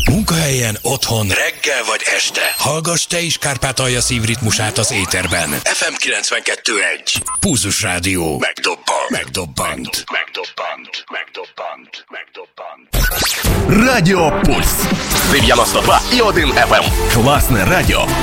Munkahelyen, otthon, reggel vagy este. Hallgass te is Kárpátalja szívritmusát az éterben. FM 92.1. Pulzus Rádió. Megdobbant. Радіо Пульс. 92,1 FM. Класне радіо